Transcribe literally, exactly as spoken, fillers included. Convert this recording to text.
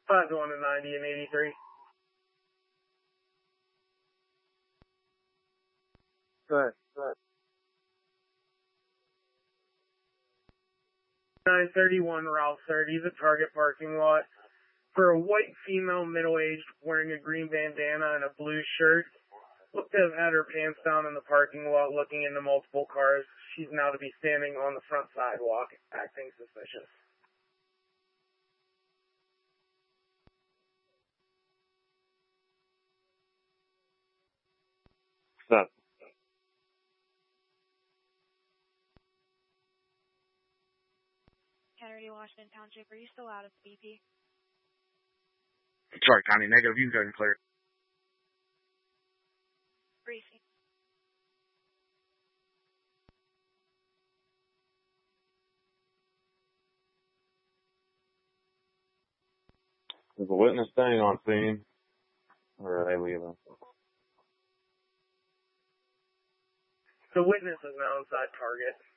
five to one to ninety and eighty-three. Good, good. nine thirty-one Route thirty, the Target parking lot, for a white female middle-aged wearing a green bandana and a blue shirt. Looked to have had her pants down in the parking lot looking into multiple cars. She's now to be standing on the front sidewalk, acting suspicious. Stop. Kennedy, Washington Township, are you still out of the B P? Detroit County, negative. You can go and clear. Briefing. Is a witness staying on scene, or are they leaving? The witness is now inside Target.